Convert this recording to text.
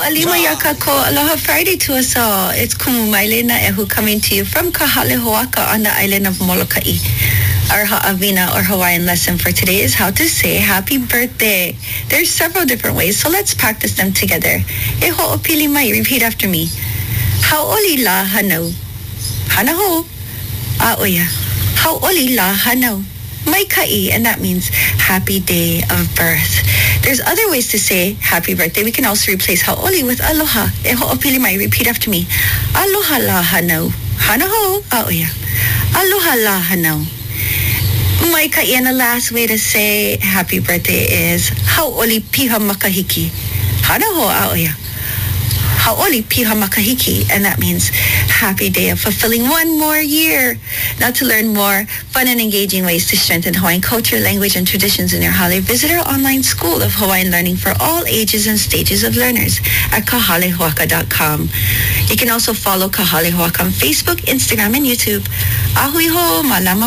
alima yakako. Aloha Friday to us all. It's Kumu Mailena Ehu coming to you from Kahale Hoaka on the island of Molokai. Our Ha'avina or Hawaiian lesson for today is how to say happy birthday. There's several different ways, so let's practice them together. E ho'opili mai, repeat after me. Hau'oli la hanau. Hanaho. A'oia. Hau'oli la hanau. Mai ka'i, and that means happy day of birth. There's other ways to say happy birthday. We can also replace hau'oli with aloha. E ho'opili mai, repeat after me. Aloha la hanau. Hanaho. A'oia. Aloha la hanau. Mai ka'i, and the last way to say happy birthday is hau'oli piha makahiki. Hanaho. A'oia. Hau'oli piha makahiki, and that means happy day of fulfilling one more year. Now, to learn more fun and engaging ways to strengthen Hawaiian culture, language, and traditions in your hale, visit our online school of Hawaiian learning for all ages and stages of learners at kahalehoaka.com. You can also follow Kahale Hoaka on Facebook, Instagram, and YouTube. Ahui ho, malama.